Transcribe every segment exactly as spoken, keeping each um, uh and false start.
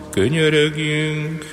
Könyörögjünk!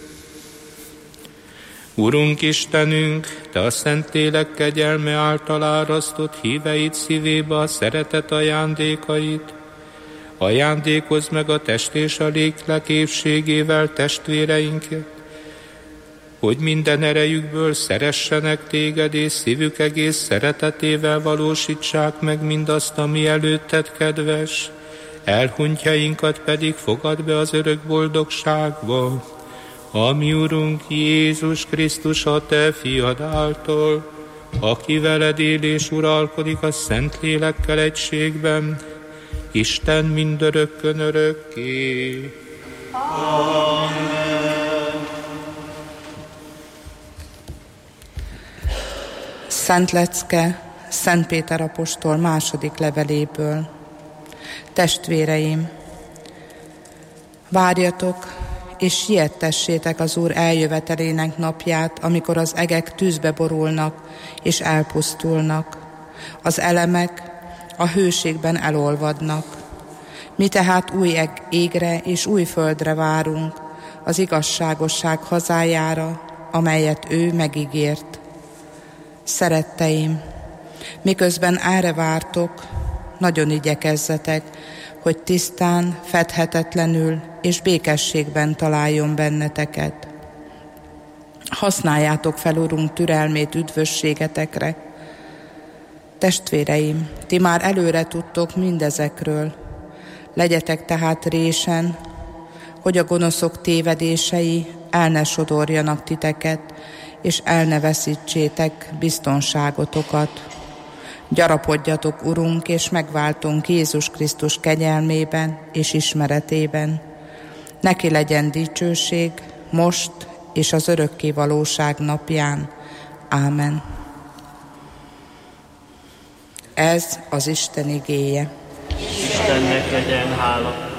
Urunk Istenünk, Te a Szentlélek kegyelme által árasztott híveid szívébe a szeretet ajándékait. Ajándékozz meg a test és a lélek épségével testvéreinket, hogy minden erejükből szeressenek Téged, és szívük egész szeretetével valósítsák meg mindazt, ami előtted kedves, elhunytjainkat pedig fogad be az örök boldogságba, ami Urunk Jézus Krisztus a Te fiad által, aki veled él és uralkodik a Szentlélekkel egységben, Isten mindörökkön örökké. Amen. Szent lecke Szent Péter apostol második leveléből. Testvéreim, várjatok és siettessétek az Úr eljövetelének napját, amikor az egek tűzbe borulnak és elpusztulnak, az elemek a hőségben elolvadnak. Mi tehát új égre és új földre várunk, az igazságosság hazájára, amelyet ő megígért. Szeretteim, miközben erre vártok, nagyon igyekezzetek, hogy tisztán, fedhetetlenül és békességben találjon benneteket. Használjátok fel Urunk türelmét üdvösségetekre. Testvéreim, ti már előre tudtok mindezekről. Legyetek tehát résen, hogy a gonoszok tévedései el ne sodorjanak titeket, és el ne veszítsétek biztonságotokat. Gyarapodjatok, Urunk, és megváltunk Jézus Krisztus kegyelmében és ismeretében. Neki legyen dicsőség, most és az örökké valóság napján. Ámen. Ez az Isten igéje. Istennek legyen hála.